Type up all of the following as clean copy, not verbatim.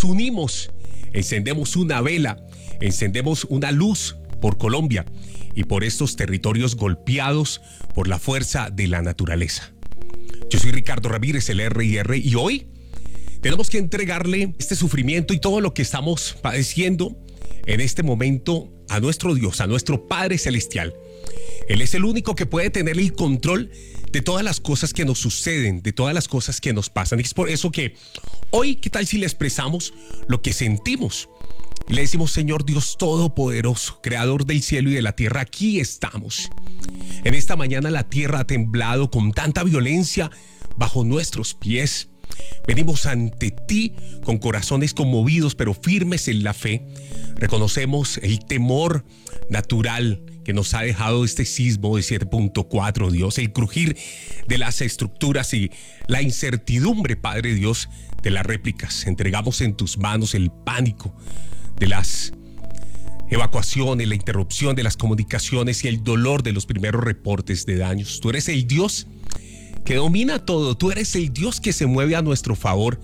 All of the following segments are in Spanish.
nos unimos, encendemos una vela, encendemos una luz por Colombia y por estos territorios golpeados por la fuerza de la naturaleza. Yo soy Ricardo Ramírez, el RIR, y hoy tenemos que entregarle este sufrimiento y todo lo que estamos padeciendo en este momento a nuestro Dios, a nuestro Padre Celestial. Él es el único que puede tener el control de todas las cosas que nos suceden, de todas las cosas que nos pasan. Y es por eso que hoy, ¿qué tal si le expresamos lo que sentimos? Y le decimos: Señor Dios Todopoderoso, Creador del cielo y de la tierra, aquí estamos. En esta mañana la tierra ha temblado con tanta violencia bajo nuestros pies. Venimos ante ti con corazones conmovidos pero firmes en la fe. Reconocemos el temor natural que nos ha dejado este sismo de 7.4, Dios, el crujir de las estructuras y la incertidumbre, Padre Dios, de las réplicas. Entregamos en tus manos el pánico de las evacuaciones, la interrupción de las comunicaciones y el dolor de los primeros reportes de daños. Tú eres el Dios que domina todo, tú eres el Dios que se mueve a nuestro favor.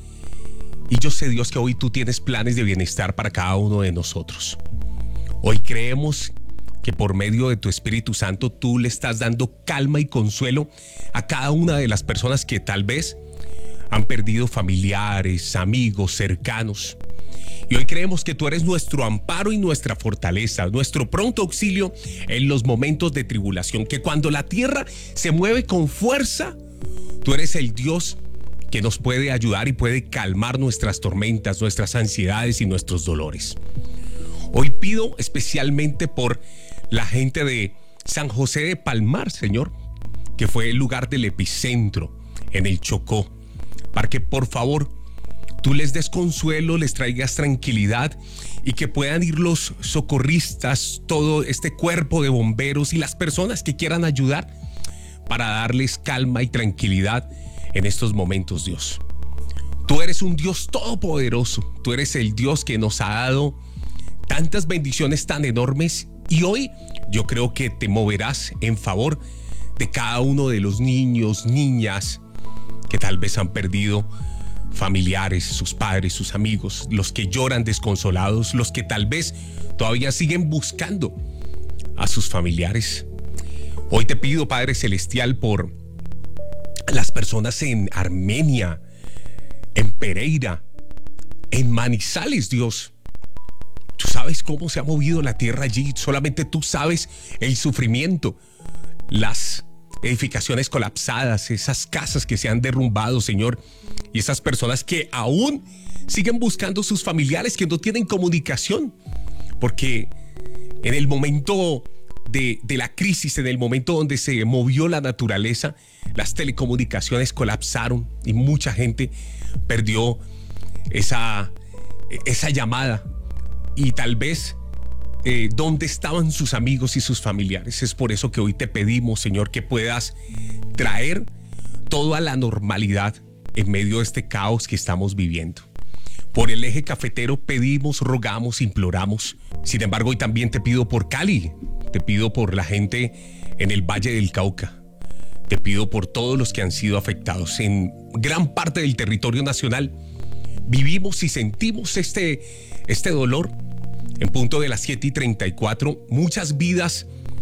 Y yo sé, Dios, que hoy tú tienes planes de bienestar para cada uno de nosotros. Hoy creemos que por medio de tu Espíritu Santo tú le estás dando calma y consuelo a cada una de las personas que tal vez han perdido familiares, amigos, cercanos. Y hoy creemos que tú eres nuestro amparo y nuestra fortaleza, nuestro pronto auxilio en los momentos de tribulación, que cuando la tierra se mueve con fuerza, tú eres el Dios que nos puede ayudar y puede calmar nuestras tormentas, nuestras ansiedades y nuestros dolores. Hoy pido especialmente por la gente de San José de Palmar, Señor, que fue el lugar del epicentro en el Chocó, para que por favor tú les des consuelo, les traigas tranquilidad y que puedan ir los socorristas, todo este cuerpo de bomberos y las personas que quieran ayudar para darles calma y tranquilidad en estos momentos, Dios. Tú eres un Dios todopoderoso, tú eres el Dios que nos ha dado tantas bendiciones tan enormes, y hoy yo creo que te moverás en favor de cada uno de los niños, niñas que tal vez han perdido familiares, sus padres, sus amigos, los que lloran desconsolados, los que tal vez todavía siguen buscando a sus familiares. Hoy te pido, Padre Celestial, por las personas en Armenia, en Pereira, en Manizales, Dios. Tú sabes cómo se ha movido la tierra allí, solamente tú sabes el sufrimiento, las edificaciones colapsadas, esas casas que se han derrumbado, Señor, y esas personas que aún siguen buscando sus familiares que no tienen comunicación, porque en el momento de la crisis, en el momento donde se movió la naturaleza, las telecomunicaciones colapsaron y mucha gente perdió esa llamada y tal vez dónde estaban sus amigos y sus familiares. Es por eso que hoy te pedimos, Señor, que puedas traer todo a la normalidad en medio de este caos que estamos viviendo. Por el eje cafetero pedimos, rogamos, imploramos. Sin embargo, hoy también te pido por Cali, te pido por la gente en el Valle del Cauca, te pido por todos los que han sido afectados. En gran parte del territorio nacional vivimos y sentimos este dolor. En punto de las 7:34, muchas vidas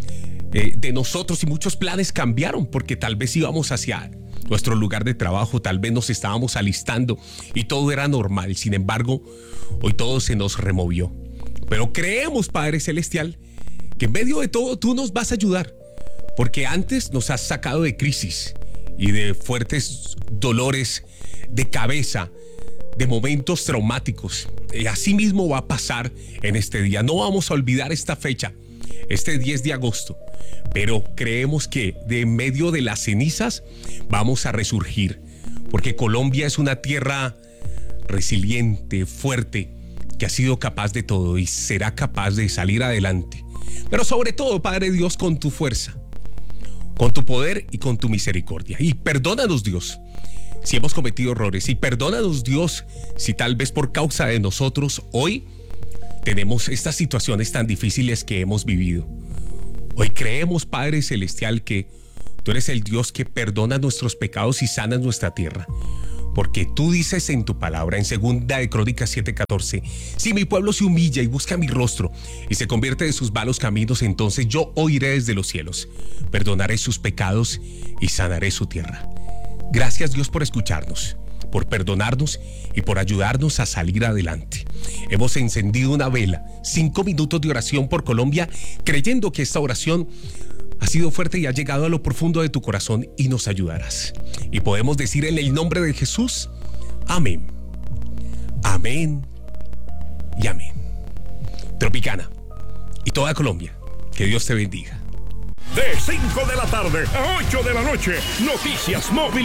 de nosotros y muchos planes cambiaron, porque tal vez íbamos hacia nuestro lugar de trabajo, tal vez nos estábamos alistando y todo era normal. Sin embargo, hoy todo se nos removió. Pero creemos, Padre Celestial, que en medio de todo tú nos vas a ayudar, porque antes nos has sacado de crisis y de fuertes dolores de cabeza, de momentos traumáticos. Y así mismo va a pasar en este día. No vamos a olvidar esta fecha, este 10 de agosto, pero creemos que de en medio de las cenizas vamos a resurgir, porque Colombia es una tierra resiliente, fuerte, que ha sido capaz de todo y será capaz de salir adelante. Pero sobre todo, Padre Dios, con tu fuerza, con tu poder y con tu misericordia. Y perdónanos, Dios, si hemos cometido errores, y perdónanos, Dios, si tal vez por causa de nosotros hoy tenemos estas situaciones tan difíciles que hemos vivido. Hoy creemos, Padre Celestial, que tú eres el Dios que perdona nuestros pecados y sana nuestra tierra. Porque tú dices en tu palabra, en 2 Crónicas 7:14, si mi pueblo se humilla y busca mi rostro y se convierte de sus malos caminos, entonces yo oiré desde los cielos, perdonaré sus pecados y sanaré su tierra. Gracias, Dios, por escucharnos, por perdonarnos y por ayudarnos a salir adelante. Hemos encendido una vela, 5 minutos de oración por Colombia, creyendo que esta oración ha sido fuerte y ha llegado a lo profundo de tu corazón y nos ayudarás. Y podemos decir en el nombre de Jesús, amén, amén y amén. Tropicana y toda Colombia, que Dios te bendiga. De 5 de la tarde a 8 de la noche, Noticias Móvil.